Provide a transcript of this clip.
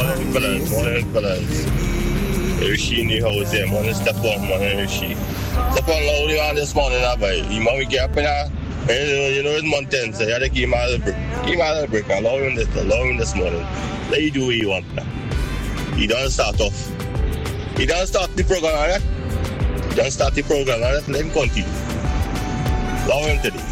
Morning, fellas. Rishi in the house there, man. Step on, man, Rishi. Step on loudly on this morning, boy. You might get up in there. You know it's mountains, so you have to give him a little break. Give him a little break, allow him this morning. Let you do what you want now. He don't start off. He don't start the program, alright? He don't start the program, alright? Let him continue. Allow him to do.